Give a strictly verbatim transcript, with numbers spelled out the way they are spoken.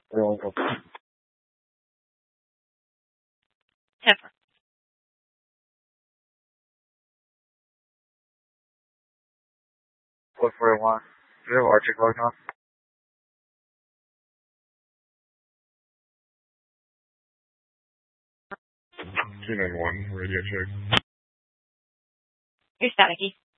Pronto. Heifer. four forty-one. Do you have Arctic logged on? two ninety-one, radio check. You're staticky.